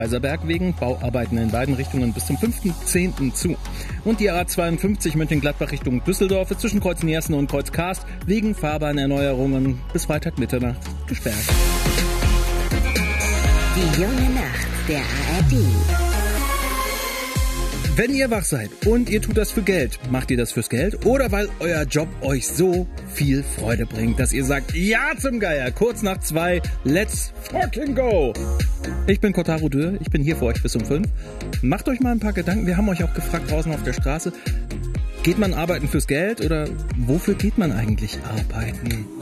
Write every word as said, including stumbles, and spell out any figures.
Kaiserberg wegen Bauarbeiten in beiden Richtungen bis zum fünften zehnten zu. Und die A zweiundfünfzig Mönchengladbach Richtung Düsseldorf ist zwischen Kreuz Niersen und Kreuz Karst wegen Fahrbahnerneuerungen bis Freitag Mitternacht gesperrt. Die junge Nacht der A R D. Wenn ihr wach seid und ihr tut das für Geld, macht ihr das fürs Geld oder weil euer Job euch so viel Freude bringt, dass ihr sagt, ja zum Geier, kurz nach zwei, let's fucking go. Ich bin Kotaro Dürr, ich bin hier für euch bis um fünf. Macht euch mal ein paar Gedanken, wir haben euch auch gefragt draußen auf der Straße, geht man arbeiten fürs Geld oder wofür geht man eigentlich arbeiten?